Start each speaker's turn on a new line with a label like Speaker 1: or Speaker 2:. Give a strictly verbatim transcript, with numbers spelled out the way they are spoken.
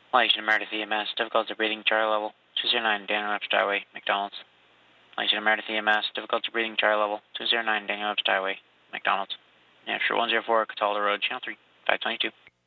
Speaker 1: Lexington Meredith E M S, difficulty breathing, Charlie level two zero nine, Daniel Webster Highway, McDonald's. Lexington Meredith E M S, difficulty breathing, Charlie level two zero nine, Daniel Webster Highway, McDonald's. New Hampshire one zero four, Cataldo Road, Channel three, five twenty-two.